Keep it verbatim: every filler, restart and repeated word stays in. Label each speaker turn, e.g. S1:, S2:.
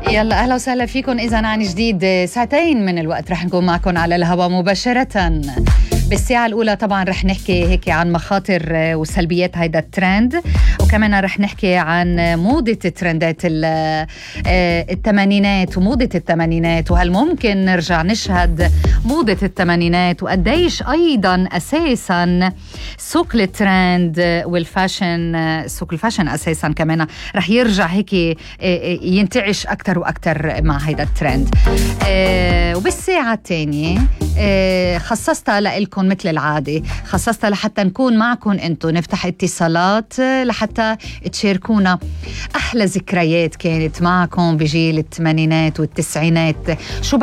S1: يلا أهلا وسهلا فيكم إذا عن جديد. ساعتين من الوقت رح نكون معكم على الهواء مباشرة. بالساعة الأولى طبعا رح نحكي هيك عن مخاطر وسلبيات هيدا الترند، وكمان رح نحكي عن موضة الترندات الثمانينات وموضة الثمانينات، وهل ممكن نرجع نشهد موضة الثمانينات، وقديش أيضا أساسا سوق الترند والفاشن، سوق الفاشن أساسا كمان رح يرجع هيك ينتعش أكتر وأكتر مع هيدا الترند. وبالساعة الثانية خصصتها لإلكم مثل العادة، خصصتها لحتى نكون معكم انتو، نفتح اتصالات لحتى تشاركونا أحلى ذكريات كانت معكم بجيل الثمانينات والتسعينات. شو